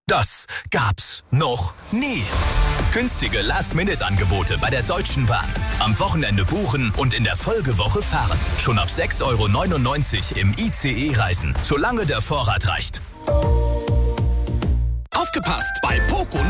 Das gab's noch nie. Günstige Last-Minute-Angebote bei der Deutschen Bahn. Am Wochenende buchen und in der Folgewoche fahren. Schon ab 6,99 € im ICE-Reisen, solange der Vorrat reicht. Aufgepasst! Bei Poco